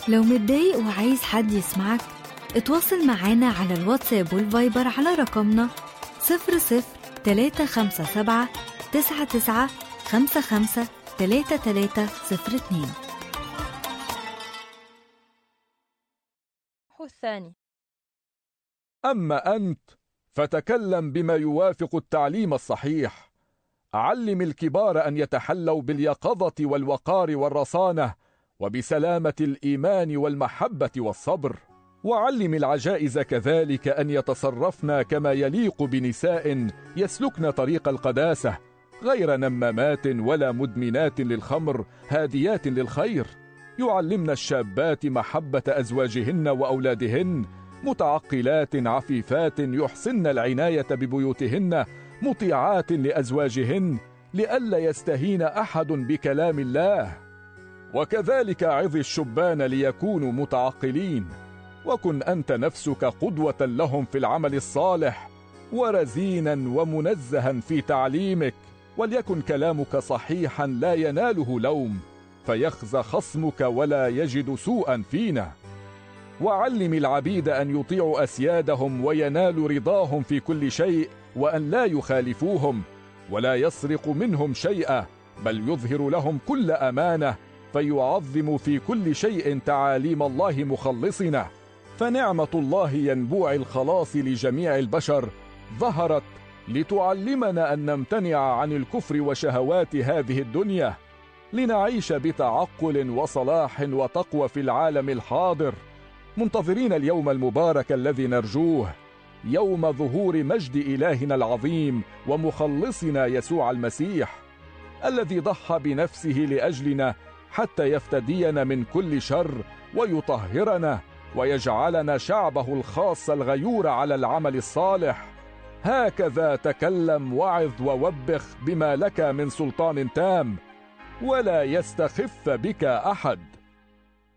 لو متضايق وعايز حد يسمعك، اتواصل معانا على الواتساب والفايبر على رقمنا 00-357 99 55 3302. الثاني: أما أنت فتكلم بما يوافق التعليم الصحيح. علم الكبار أن يتحلوا باليقظة والوقار والرصانة وبسلامة الإيمان والمحبة والصبر، وعلم العجائز كذلك أن يتصرفن كما يليق بنساء يسلكن طريق القداسة، غير نمامات ولا مدمنات للخمر، هاديات للخير. يعلمن الشابات محبة أزواجهن وأولادهن، متعقلات عفيفات يحسن العناية ببيوتهن، مطيعات لأزواجهن، لئلا يستهين أحد بكلام الله. وكذلك عظ الشبان ليكونوا متعقلين، وكن أنت نفسك قدوة لهم في العمل الصالح، ورزينا ومنزها في تعليمك، وليكن كلامك صحيحا لا يناله لوم، فيخزى خصمك ولا يجد سوءا فينا. وعلم العبيد أن يطيعوا أسيادهم وينالوا رضاهم في كل شيء، وأن لا يخالفوهم ولا يسرق منهم شيئا، بل يظهر لهم كل أمانة، فيعظم في كل شيء تعاليم الله مخلصنا. فنعمة الله ينبوع الخلاص لجميع البشر ظهرت لتعلمنا أن نمتنع عن الكفر وشهوات هذه الدنيا، لنعيش بتعقل وصلاح وتقوى في العالم الحاضر، منتظرين اليوم المبارك الذي نرجوه، يوم ظهور مجد إلهنا العظيم ومخلصنا يسوع المسيح، الذي ضحى بنفسه لأجلنا حتى يفتدينا من كل شر ويطهرنا ويجعلنا شعبه الخاص الغيور على العمل الصالح. هكذا تكلم وعظ ووبخ بما لك من سلطان تام، ولا يستخف بك أحد.